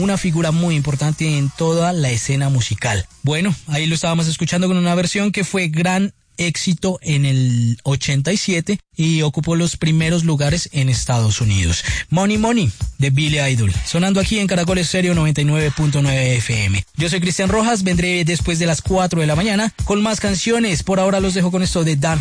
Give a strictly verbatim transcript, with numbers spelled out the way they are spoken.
una figura muy importante en toda la escena musical. Bueno, ahí lo estábamos escuchando con una versión que fue gran éxito en el ochenta y siete y ocupó los primeros lugares en Estados Unidos. Money Money de Billy Idol, sonando aquí en Caracol Estéreo noventa y nueve punto nueve F M. Yo soy Cristian Rojas, vendré después de las cuatro de la mañana con más canciones. Por ahora los dejo con esto de Dan